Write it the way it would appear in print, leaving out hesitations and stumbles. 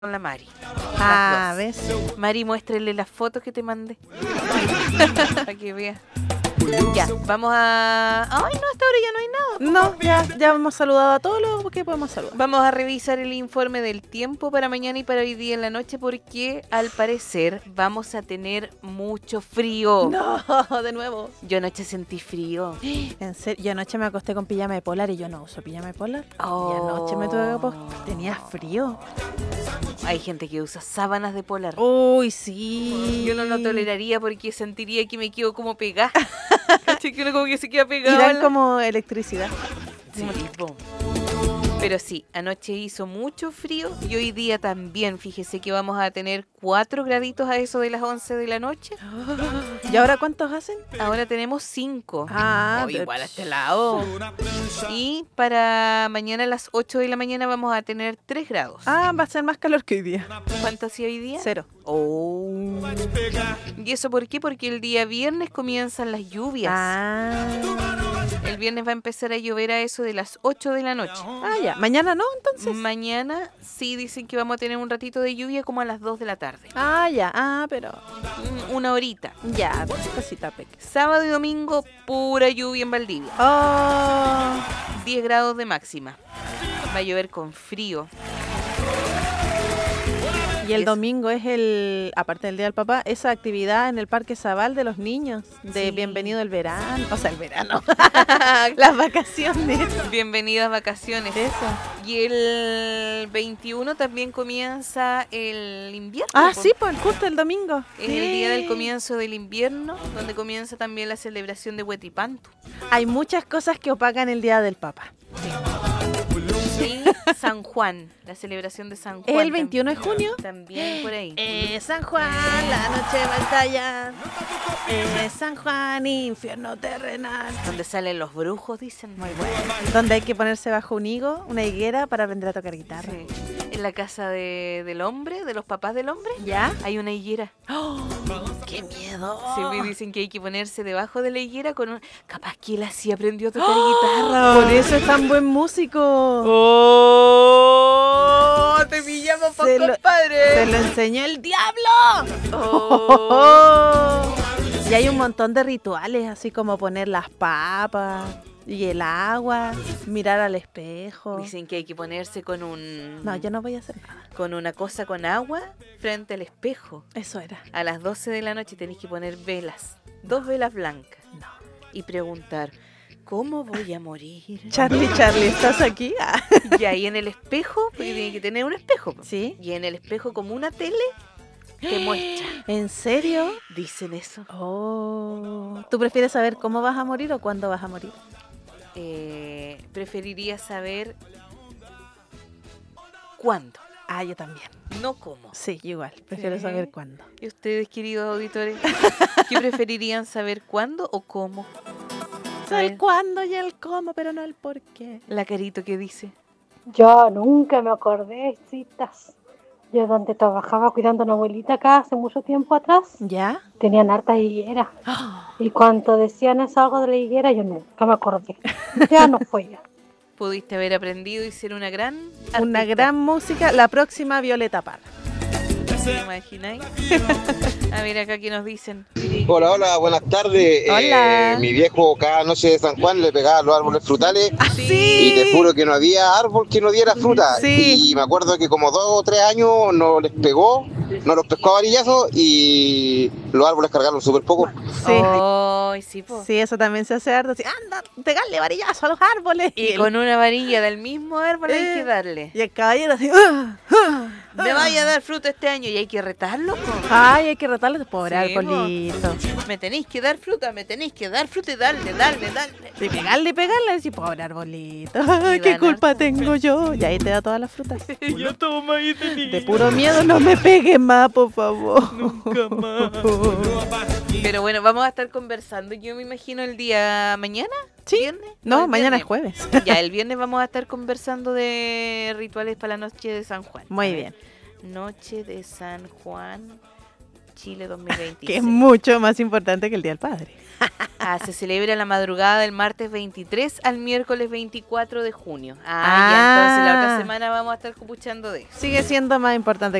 con la Mari. Ah, Las dos. ¿ves? Mari, muéstrele las fotos que te mandé. Para que vea. Ya, vamos a... Ay, no, hasta ahora ya no hay nada. No, ya hemos saludado a todos los que podemos saludar. Vamos a revisar el informe del tiempo para mañana y para hoy día en la noche porque al parecer vamos a tener mucho frío. No, de nuevo. Yo anoche sentí frío. En serio, yo anoche me acosté con pijama de polar y yo no uso pijama de polar. Oh. Y anoche me tuve que tenía frío. Hay gente que usa sábanas de polar. Uy, sí. Yo no lo toleraría porque sentiría que me quedo como pegada. ¿Cachai? Que uno como que se queda pegado. Y dan como electricidad. Sí, po. Pero sí, anoche hizo mucho frío y hoy día también. Fíjese que vamos a tener 4 graditos a eso de las 11 de la noche. ¿Y ahora cuántos hacen? Ahora tenemos 5. Ah, Igual a este lado. Y para mañana a las 8 de la mañana vamos a tener 3 grados. Ah, va a ser más calor que hoy día. ¿Cuánto hacía hoy día? 0. Oh. ¿Y eso por qué? Porque el día viernes comienzan las lluvias. Ah, El viernes va a empezar a llover a eso de las 8 de la noche. ya. ¿Mañana no, entonces? Mañana sí dicen que vamos a tener un ratito de lluvia como a las 2 de la tarde. Ya. Pero... Una horita. Ya, cosita pequeña. Sábado y domingo, pura lluvia en Valdivia. Oh. 10 grados de máxima. Va a llover con frío. Y el domingo es aparte del Día del Papá, esa actividad en el Parque Zabal de los niños, de Sí. bienvenido el verano, o sea, el verano, las vacaciones. Bienvenidas vacaciones. Eso. Y el 21 también comienza el invierno. Ah, po. sí, pues justo el domingo. Es el día del comienzo del invierno, donde comienza también la celebración de Huetipantu. Hay muchas cosas que opacan el Día del Papá. Y San Juan, la celebración de San ¿Es Juan. el 21 de junio? También por ahí. San Juan, la noche va a estallar. San Juan, infierno terrenal. Donde salen los brujos, dicen. Muy bueno. Donde hay que ponerse bajo un higo, una higuera, para aprender a tocar guitarra. Sí. En la casa del hombre, de los papás del hombre, ¿Ya? hay una higuera. ¡Qué miedo! Sí, me dicen que hay que ponerse debajo de la higuera con un... Capaz que él así aprendió a tocar guitarra. Por eso es tan buen músico. ¡Oh! ¡Te pillamos, Se lo- compadre! ¡Se lo enseñó el diablo! ¡Oh! Y hay un montón de rituales, así como poner las papas y el agua, mirar al espejo. Dicen que hay que ponerse con un... No, yo no voy a hacer nada. con una cosa con agua frente al espejo. Eso era. A las 12 de la noche tenéis que poner velas. 2 velas blancas. No. Y preguntar, ¿cómo voy a morir? Charlie, ¿estás aquí? Ah. Y ahí en el espejo, porque tiene que tener un espejo. Po. ¿Sí? Y en el espejo como una tele, te muestra. ¿En serio? Dicen eso. Oh. ¿Tú prefieres saber cómo vas a morir o cuándo vas a morir? Preferiría saber cuándo, Yo también. no cómo. Sí, igual. Prefiero Sí. saber cuándo. ¿Y ustedes, queridos auditores, qué preferirían saber cuándo o cómo? A El ver, cuándo y el cómo, pero no el por qué. la carito que dice. Yo nunca me acordé, citas. Yo donde trabajaba cuidando a una abuelita acá hace mucho tiempo atrás, ¿Ya? tenían hartas higueras. Y cuando decían eso algo de la higuera, yo nunca me acordé. Ya no fue ya. Pudiste haber aprendido y ser una gran Una artista. gran música. La próxima, Violeta Parra. ¿Te imagináis? A ver acá qué nos dicen. Hola, hola, buenas tardes. Hola. Mi viejo cada noche de San Juan le pegaba a los árboles frutales y te juro que no había árbol que no diera fruta. Sí. Y me acuerdo que como 2 o 3 años no les pegó, no los pescó a varillazos y los árboles cargaron súper poco. Sí. Ay, sí, po. Sí, eso también se hace harto. Así, anda, pegarle varillazo a los árboles. Y con una varilla del mismo árbol hay que darle. Y el caballero así. Me vaya a dar fruta este año y hay que retarlo, po. Ay, hay que retarle, pobre Sí, po. arbolito. Me tenéis que dar fruta y darle. Y pegarle, así, pobre arbolito. Ay, ¿qué dan culpa harto. tengo yo? Y ahí te da todas las frutas. Yo toma ahí De puro miedo, no me pegue más, por favor. Nunca más. Pero bueno, vamos a estar conversando, yo me imagino el día mañana. Sí. ¿Viernes? No, el mañana viernes. es jueves. Ya, el viernes vamos a estar conversando de rituales para la noche de San Juan. Muy A ver, bien. Noche de San Juan Chile 2026. Que es mucho más importante que el Día del Padre. Se celebra la madrugada del martes 23 al miércoles 24 de junio. Ya, Ah. entonces la otra semana vamos a estar copuchando de eso. Sigue siendo más importante